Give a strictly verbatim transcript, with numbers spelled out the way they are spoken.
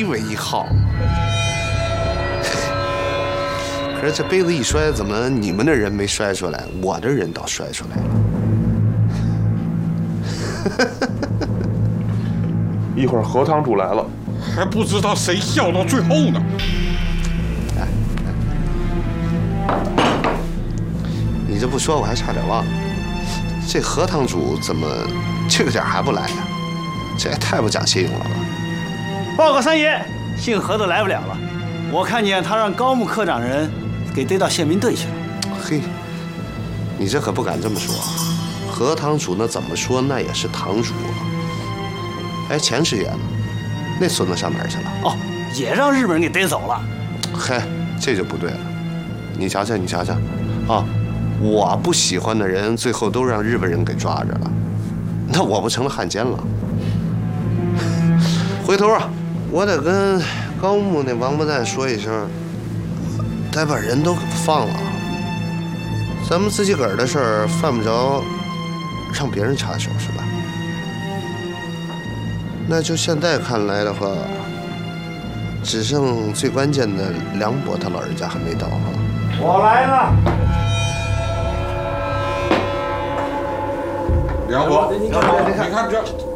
为好。可是这杯子一摔，怎么你们的人没摔出来，我的人倒摔出来了？ 一会儿何堂主来了， 还不知道谁笑到最后呢。 哎，你这不说，我还差点忘了。这何堂主怎么这个点还不来呀？这也太不讲信用了吧！ 报告三爷，姓何的来不了了。我看见他让高木科长人给逮到宪兵队去了。 嘿，你这可不敢这么说。何堂主那怎么说那也是堂主。哎，钱师爷呢？那孙子上哪儿去了？ 哦，也让日本人给逮走了。 嘿，这就不对了。你瞧瞧，你瞧瞧，啊，我不喜欢的人，最后都让日本人给抓着了，那我不成了汉奸了？回头啊，我得跟高木那王八蛋说一声，得把人都给放了。咱们自己个儿的事儿犯不着让别人插手，是吧？那就现在看来的话，只剩最关键的梁伯他老人家还没到哈。 我来了。 梁伯，你看，你看这